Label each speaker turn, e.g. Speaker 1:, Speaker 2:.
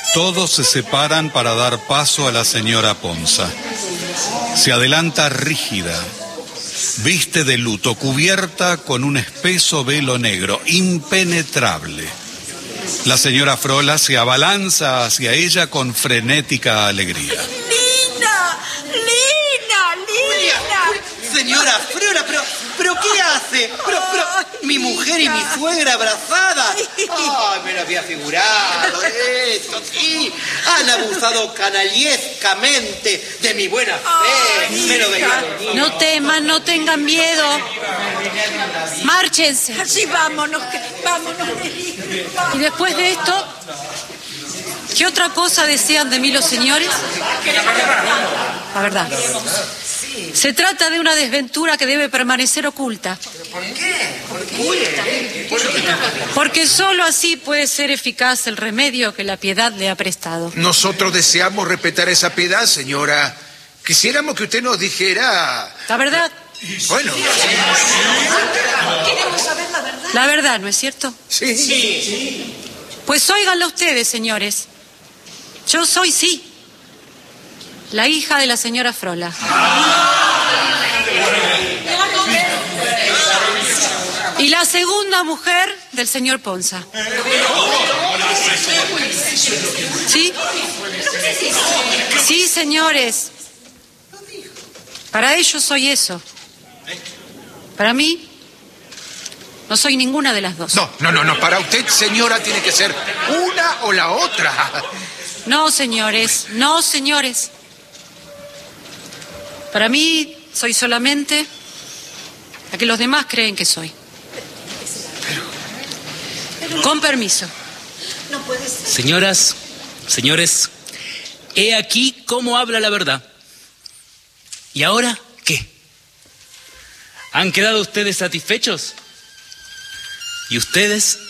Speaker 1: Todos se separan para dar paso a la señora Ponza. Se adelanta rígida, viste de luto, cubierta con un espeso velo negro, impenetrable. La señora Frola se abalanza hacia ella con frenética alegría.
Speaker 2: ¡Lina!
Speaker 3: Señora Frola, pero ¿qué hace? Pero mi mujer y mi suegra abrazadas. Ay, me lo había figurado esto, sí. Han abusado canallescamente de mi buena fe. Me lo veía venir.
Speaker 4: No teman, no tengan miedo. Márchense.
Speaker 2: Así vámonos.
Speaker 4: Y después de esto, ¿qué otra cosa desean de mí los señores? La verdad. Se trata de una desventura que debe permanecer oculta.
Speaker 3: ¿Por qué?
Speaker 4: Porque solo así puede ser eficaz el remedio que la piedad le ha prestado.
Speaker 5: Nosotros deseamos respetar esa piedad, señora. Quisiéramos que usted nos dijera...
Speaker 4: La verdad.
Speaker 5: Bueno.
Speaker 2: Queremos saber la verdad.
Speaker 4: La verdad, ¿no es cierto?
Speaker 5: Sí.
Speaker 4: Pues óiganlo ustedes, señores. Yo soy, sí, la hija de la señora Frola. Y la segunda mujer del señor Ponza. ¿Sí? Sí, señores. Para ellos soy eso. Para mí, no soy ninguna de las dos.
Speaker 5: No. Para usted, señora, tiene que ser una o la otra.
Speaker 4: No, señores. Para mí, soy solamente la que los demás creen que soy. Con permiso.
Speaker 2: No puede ser.
Speaker 6: Señoras, señores, he aquí cómo habla la verdad. ¿Y ahora qué? ¿Han quedado ustedes satisfechos? ¿Y ustedes?